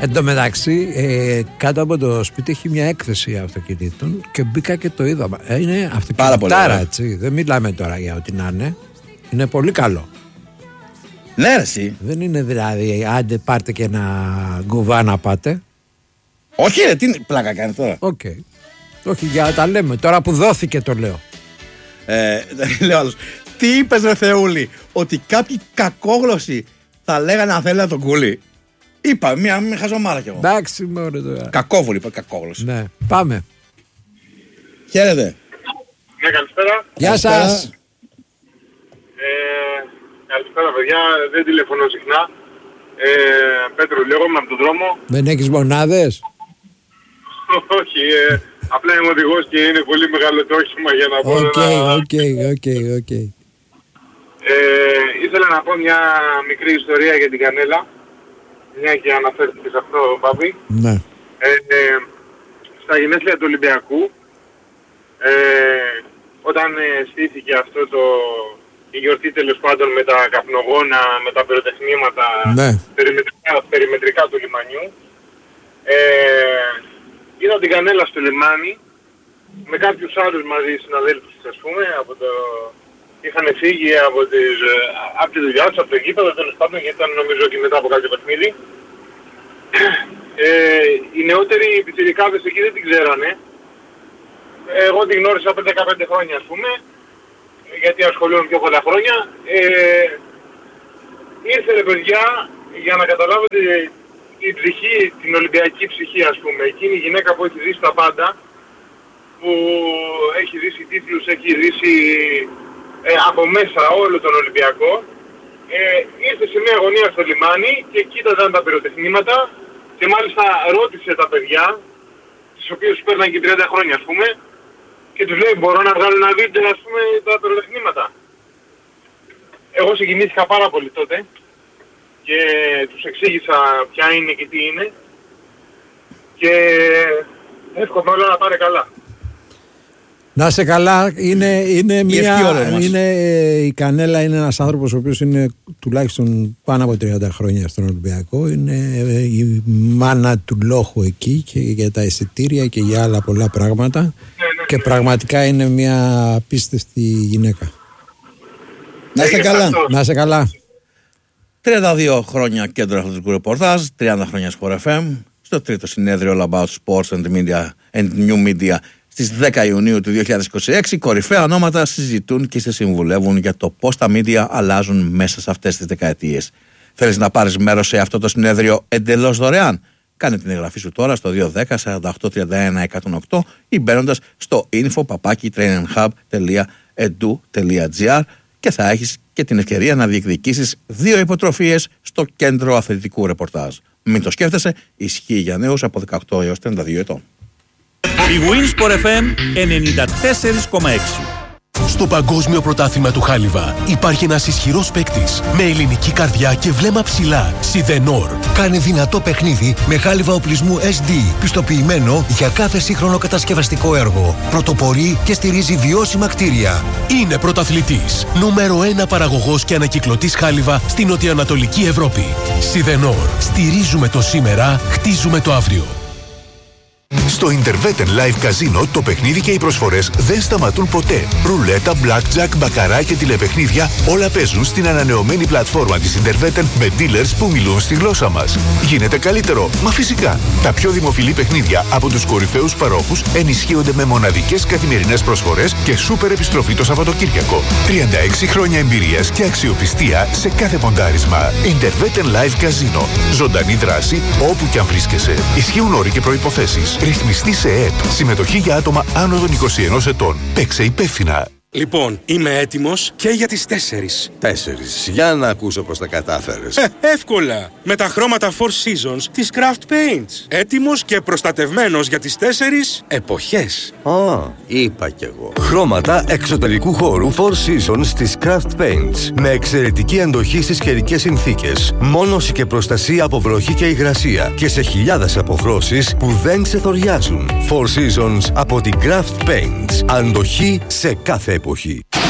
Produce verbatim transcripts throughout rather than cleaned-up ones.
Εν τω μεταξύ, ε, κάτω από το σπίτι έχει μια έκθεση αυτοκινήτων και μπήκα και το είδα. Είναι αυτοκινητάρα, έτσι. Δεν μιλάμε τώρα για ό,τι να είναι. Είναι πολύ καλό. Ναι, ρε, εσύ. Δεν είναι δηλαδή, άντε πάρτε και ένα γκουβά να πάτε. Όχι, ρε, τι πλάκα κάνει τώρα. Οκ. Okay. Όχι, για να τα λέμε. Τώρα που δόθηκε το λέω. Ε, λέω άλλος. Τι είπες, ρε Θεούλη, ότι κάποιοι κακόγλωσσοι θα λέγανε αν θέλει να τον κούλι. Είπα, μια, μια χαζομάρα κι εγώ. Εντάξει, μόνο τώρα. Κακόβουλη, είπα, κακόγλωση. Ναι, πάμε. Χαίρετε. Ναι, καλησπέρα. Γεια σας. Ε, καλησπέρα, παιδιά. Δεν τηλεφωνώ συχνά. Ε, Πέτρο, λέγομαι από τον δρόμο. Δεν έχεις μονάδες? Όχι, ε, απλά είμαι οδηγός και είναι πολύ μεγάλο το όχημα για να πω. Οκ, ένα... οκ, οκ, οκ. Ήθελα να πω μια μικρή ιστορία για την Κανέλα. Μια και αναφέρθηκε σε αυτό, Πάπη. Ναι. Ε, ε, στα γενέθλια του Ολυμπιακού, ε, όταν ε, στήθηκε αυτό το... η γιορτή τέλος πάντων με τα καπνογόνα, με τα πυροτεχνήματα, ναι. περιμετρικά, περιμετρικά του λιμανιού, ε, είδα την Κανέλα στο λιμάνι με κάποιους άλλους μαζί συναδέλφους, ας πούμε, από το... είχαν φύγει από, τις, από τη δουλειά τους, από το γήπεδο τέλος πάντων, γιατί ήταν νομίζω και μετά από κάποιο παιχνίδι. Ε, οι νεότεροι πιτσιρικάδες εκεί δεν την ξέρανε. Εγώ την γνώρισα πριν δεκαπέντε χρόνια, ας πούμε, γιατί ασχολούμαι πιο πολλά χρόνια. Ε, ήρθε, ρε παιδιά, για να καταλάβετε η ψυχή, την Ολυμπιακή ψυχή, ας πούμε. Εκείνη η γυναίκα που έχει ζήσει τα πάντα, που έχει ζήσει τίτλους, έχει ζήσει ε, από μέσα όλο τον Ολυμπιακό, ε, ήρθε σε μια γωνία στο λιμάνι και κοίταζαν τα πυροτεχνήματα και μάλιστα ρώτησε τα παιδιά, τις οποίες παίρναν και τριάντα χρόνια, ας πούμε, και τους λέει, μπορώ να βγάλω ένα βίντεο, ας πούμε, τα πυροτεχνήματα. Εγώ συγκινήθηκα πάρα πολύ τότε και τους εξήγησα ποια είναι και τι είναι και εύχομαι όλα να πάρε καλά. Να σε καλά, είναι, είναι μια, είναι, η Κανέλα είναι ένας άνθρωπος ο οποίος είναι τουλάχιστον πάνω από τριάντα χρόνια στον Ολυμπιακό, είναι η μάνα του λόγου εκεί και για τα εισιτήρια και για άλλα πολλά πράγματα, ναι, ναι, και πραγματικά είναι μια απίστευτη γυναίκα. Να είσαι καλά. Να είσαι καλά. τριάντα δύο χρόνια κέντρο αθλητικού ρεπορτάζ, τριάντα χρόνια Sport εφ εμ, στο τρίτο συνέδριο All About Sports and, Media, and New Media στις δέκα Ιουνίου του δύο χιλιάδες είκοσι έξι. Κορυφαία ονόματα συζητούν και σε συμβουλεύουν για το πώς τα media αλλάζουν μέσα σε αυτές τις δεκαετίες. Θέλεις να πάρεις μέρος σε αυτό το συνέδριο εντελώς δωρεάν? Κάνε την εγγραφή σου τώρα στο δύο δέκα σαράντα οκτώ τριάντα ένα εκατόν οκτώ ή μπαίνοντας στο info παπάκι trainandhub τελεία edu τελεία gr και θα έχεις και την ευκαιρία να διεκδικήσεις δύο υποτροφίες στο κέντρο αθλητικού ρεπορτάζ. Μην το σκέφτεσαι, ισχύει για νέους από δεκαοκτώ έως τριάντα δύο ετών. Η Winsport εφ εμ ενενήντα τέσσερα κόμμα έξι. Στο Παγκόσμιο Πρωτάθλημα του Χάλιβα υπάρχει ένας ισχυρός παίκτης με ελληνική καρδιά και βλέμμα ψηλά. Σιδενόρ. Κάνει δυνατό παιχνίδι με χάλιβα οπλισμού ες ντι, πιστοποιημένο για κάθε σύγχρονο κατασκευαστικό έργο. Πρωτοπορεί και στηρίζει βιώσιμα κτίρια. Είναι πρωταθλητής. Νούμερο ένα παραγωγός και ανακυκλωτής χάλιβα στην νοτιοανατολική Ευρώπη. Σιδενόρ. Στηρίζουμε το σήμερα, χτίζουμε το αύριο. Στο Interveten Live Casino το παιχνίδι και οι προσφορές δεν σταματούν ποτέ. Ρουλέτα, blackjack, μπακαρά και τηλεπαιχνίδια όλα παίζουν στην ανανεωμένη πλατφόρμα της Interveten με dealers που μιλούν στη γλώσσα μας. Γίνεται καλύτερο, μα φυσικά. Τα πιο δημοφιλή παιχνίδια από τους κορυφαίους παρόχους ενισχύονται με μοναδικές καθημερινές προσφορές και σούπερ επιστροφή το Σαββατοκύριακο. τριάντα έξι χρόνια εμπειρίας και αξιοπιστία σε κάθε ποντάρισμα. Interveten Live Casino. Ζωντανή δράση όπου και αν βρίσκεσαι. Ισχύουν όροι και προϋποθέσεις. Ρυθμιστή σε ΕΕΠ. Συμμετοχή για άτομα άνω των είκοσι ενός ετών. Παίξε υπεύθυνα. Λοιπόν, είμαι έτοιμος και για τις τέσσερις. Τέσσερις. Για να ακούσω πώς τα κατάφερες. Ε, εύκολα. Με τα χρώματα Four Seasons της Craft Paints. Έτοιμος και προστατευμένος για τις τέσσερις εποχές. Α, είπα κι εγώ. Χρώματα εξωτερικού χώρου Four Seasons της Craft Paints. Με εξαιρετική αντοχή στις καιρικές συνθήκες. Μόνωση και προστασία από βροχή και υγρασία. Και σε χιλιάδες αποχρώσεις που δεν ξεθοριάζουν. Four Seasons από την Craft Paints. Αντοχή σε κάθε εποχή.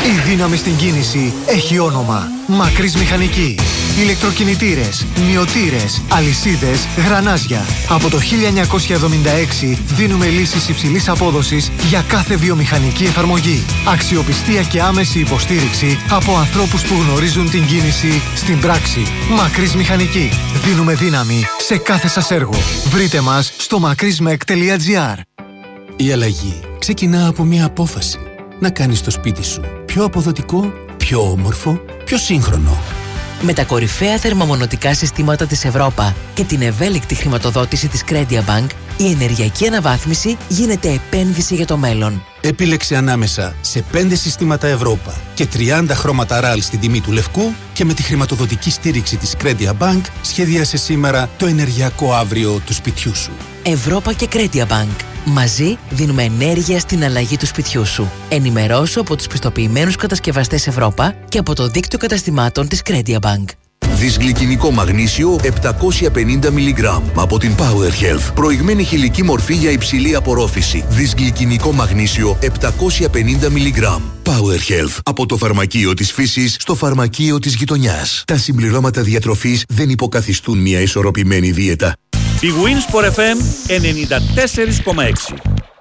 Η δύναμη στην κίνηση έχει όνομα. Μακρύς Μηχανική. Ηλεκτροκινητήρες, μυωτήρες, αλυσίδες, γρανάζια. Από το χίλια εννιακόσια εβδομήντα έξι δίνουμε λύσεις υψηλής απόδοσης για κάθε βιομηχανική εφαρμογή. Αξιοπιστία και άμεση υποστήριξη από ανθρώπους που γνωρίζουν την κίνηση στην πράξη. Μακρύς Μηχανική. Δίνουμε δύναμη σε κάθε σας έργο. Βρείτε μας στο μακρύσμεκ τελεία τζι άρ. Η αλλαγή ξεκινά από μια απόφαση. Να κάνεις το σπίτι σου πιο αποδοτικό, πιο όμορφο, πιο σύγχρονο. Με τα κορυφαία θερμομονωτικά συστήματα της Ευρώπα και την ευέλικτη χρηματοδότηση της Credia Bank, η ενεργειακή αναβάθμιση γίνεται επένδυση για το μέλλον. Επίλεξε ανάμεσα σε πέντε συστήματα Ευρώπα και τριάντα χρώματα ραλ στην τιμή του λευκού και με τη χρηματοδοτική στήριξη της Credia Bank σχεδίασε σήμερα το ενεργειακό αύριο του σπιτιού σου. Ευρώπα και Credia Bank. Μαζί δίνουμε ενέργεια στην αλλαγή του σπιτιού σου. Ενημερώσου από τους πιστοποιημένους κατασκευαστές Ευρώπα και από το δίκτυο καταστημάτων της Credia Bank. Δυσγλυκινικό μαγνήσιο επτακόσια πενήντα μιλιγκράμμ από την Power Health. Προηγμένη χηλική μορφή για υψηλή απορρόφηση. Δυσγλυκινικό μαγνήσιο επτακόσια πενήντα μιλιγκράμμ. Power Health. Από το φαρμακείο της φύσης στο φαρμακείο της γειτονιάς. Τα συμπληρώματα διατροφής δεν υποκαθιστούν μια ισορροπημένη δίαιτα. Η Winsport εφ εμ ενενήντα τέσσερα κόμμα έξι.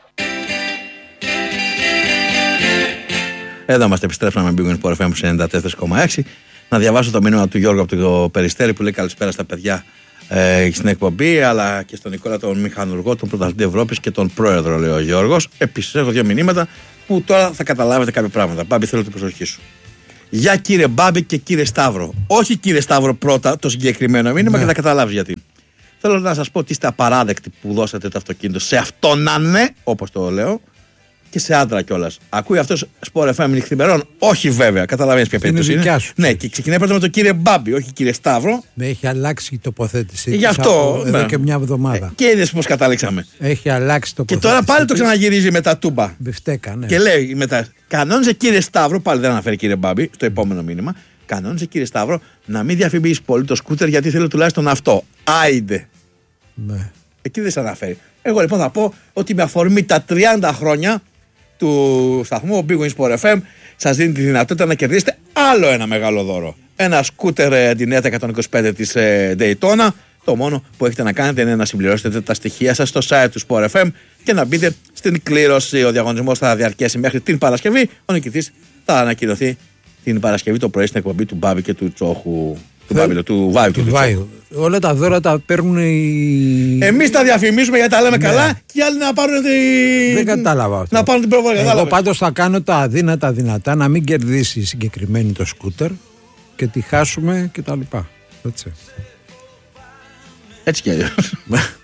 Εδώ είμαστε, επιστρέψαμε με Winsport εφ εμ ενενήντα τέσσερα κόμμα έξι. Να διαβάσω το μήνυμα του Γιώργου από το Περιστέρι που λέει καλησπέρα στα παιδιά ε, στην εκπομπή, αλλά και στον Νικόλα τον μηχανουργό, τον πρωταθλητή Ευρώπης και τον πρόεδρο, λέει ο Γιώργος. Επίσης έχω δύο μηνύματα που τώρα θα καταλάβετε κάποια πράγματα. Μπάμπη, θέλω την προσοχή σου. Γεια κύριε Μπάμπη και κύριε Σταύρο. Όχι κύριε Σταύρο πρώτα το συγκεκριμένο μήνυμα, ναι, και θα καταλάβεις γιατί. Θέλω να σας πω ότι είστε απαράδεκτοι που δώσατε το αυτοκίνητο σε αυτό να είναι, όπως το λέω, και σε άντρα κιόλας. Ακούει αυτός Sport εφ εμ νυχθημερών? Όχι βέβαια, καταλαβαίνεις ποια περίπτωση είναι. Σου. Ναι, και ξεκινάει πρώτα με τον κύριο Μπάμπη, όχι κύριε Σταύρο. Ναι, έχει αλλάξει η τοποθέτηση. Γι' αυτό. Εδώ ναι. και μια εβδομάδα. Ε, και είδες πώς καταλήξαμε. Έχει αλλάξει το τοποθέτηση. Και τώρα πάλι το ξαναγυρίζει με τα τούμπα. Μπιφτέκα, ναι. Και λέει μετά, κανόνιζε κύριε Σταύρο, πάλι δεν αναφέρει κύριε Μπάμπη, στο επόμενο μήνυμα. Κανόνιζε κύριε Σταύρο να μην διαφημίσει πολύ το σκούτερ γιατί θέλω τουλάχιστον αυτό. Άιντε. Ναι. Εκεί δεν σε αναφέρει. Εγώ λοιπόν θα πω ότι με αφορμή τα τριάντα χρόνια του σταθμού, ο Big Win Sport εφ εμ σας δίνει τη δυνατότητα να κερδίσετε άλλο ένα μεγάλο δώρο. Ένα σκούτερ Dinetta εκατόν είκοσι πέντε της Daytona. Το μόνο που έχετε να κάνετε είναι να συμπληρώσετε τα στοιχεία σας στο site του Sport εφ εμ και να μπείτε στην κλήρωση. Ο διαγωνισμός θα διαρκέσει μέχρι την Παρασκευή. Ο νικητής θα ανακοινωθεί την Παρασκευή το πρωί στην εκπομπή του Μπάμπη και του Τσόχου. Του Βάιου, του Βάιου και του Τσόχου. Όλα τα δώρα τα παίρνουν οι... Εμείς τα διαφημίζουμε γιατί τα λέμε, ναι, καλά, και οι άλλοι να πάρουν την... Δεν κατάλαβα αυτό. Να πάρουν την προβολή. Εγώ πάντως θα κάνω τα αδύνατα δυνατά να μην κερδίσει η συγκεκριμένη το σκούτερ και τη χάσουμε και τα λοιπά. Έτσι. Έτσι κι αλλιώς.